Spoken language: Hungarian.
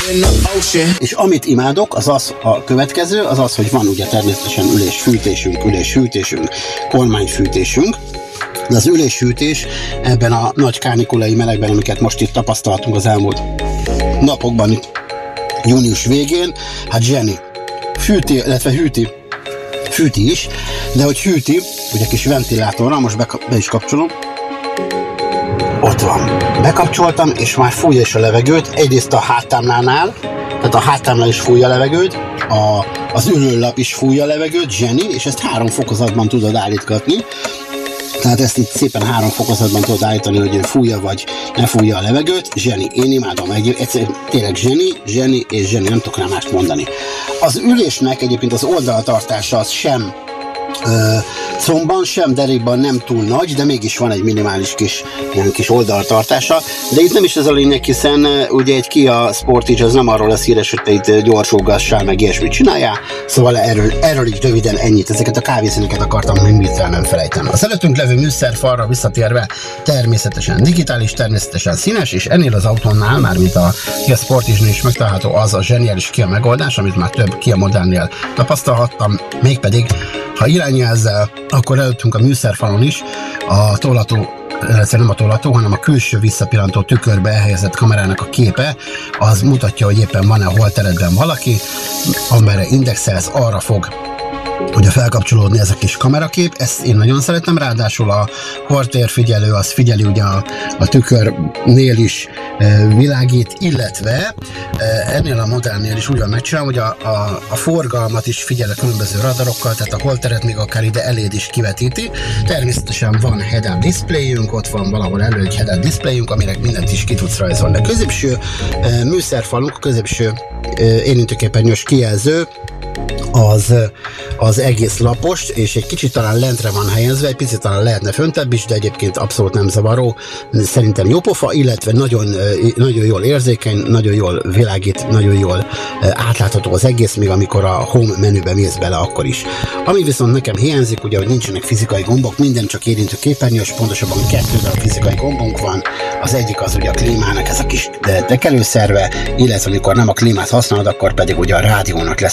És amit imádok, az a következő, az, hogy van ugye természetesen üléshűtésünk, kormányfűtésünk, de az üléshűtés ebben a nagy kánikulai melegben, amiket most itt tapasztaltunk az elmúlt napokban, június végén, hát zseni. Fűti, illetve hűti is, de hogy hűti, ugye kis ventilátorral, most be is kapcsolom, ott van. Bekapcsoltam, és már fújja is a levegőt, egyrészt a háttámlánál, tehát a háttámlán is fújja a levegőt, az ülőlap is fújja a levegőt, zseni, és ezt 3 fokozatban tudod állítgatni. Tehát ezt itt szépen 3 fokozatban tudod állítani, hogy fújja vagy ne fújja a levegőt, zseni. Én imádom, egyszerűen tényleg zseni és zseni, nem tudok rá mást mondani. Az ülésnek egyébként az oldaltartása az sem combban, sem derékban nem túl nagy, de mégis van egy minimális kis oldaltartása. De itt nem is ez a lényeg, hiszen ugye egy Kia Sportage az nem arról lesz híres, hogy te itt gyorsulgassál, meg ilyesmit csináljál, szóval erről is röviden ennyit. Ezeket a kávészíneket akartam mindig nem felejtem. Az előttünk levő műszerfalra visszatérve természetesen digitális, természetesen színes, és ennél az autónál, mármint a Kia Sportage-nél is megtalálható az a zseniális Kia megoldás, amit már több Kia modellnél tapasztalhattam, mégpedig ha irányjelzzel, akkor előttünk a műszerfalon is a tollató, nem a tollató, hanem a külső visszapillantó tükörbe elhelyezett kamerának a képe, az mutatja, hogy éppen van-e holteredben valaki, amerre indexelsz, arra fog ugye felkapcsolódni ez a kis kamerakép, ezt én nagyon szeretem, ráadásul a holtérfigyelő az figyeli ugye a tükörnél is világít, illetve ennél a modellnél is úgy van megcsinálva, hogy a forgalmat is figyel a különböző radarokkal, tehát a holteret még akár ide eléd is kivetíti. Természetesen van head-up displayünk, ott van valahol elő egy head-up displayünk, aminek mindent is ki tudsz rajzolni. A középső műszerfalunk, a középső érintőképernyős kijelző, az egész lapos, és egy kicsit talán lentre van helyezve, egy picit talán lehetne föntebb is, de egyébként abszolút nem zavaró, szerintem jó pofa, illetve nagyon, nagyon jól érzékeny, nagyon jól világít, nagyon jól átlátható az egész, még amikor a home menübe mész bele, akkor is. Ami viszont nekem hiányzik, ugye, hogy nincsenek fizikai gombok, minden csak érintő képernyős, pontosabban 2 darab fizikai gombunk van, az egyik az ugye a klímának ez a kis tekerőszerve, illetve amikor nem a klímát használod, akkor pedig ugye a rádiónak lesz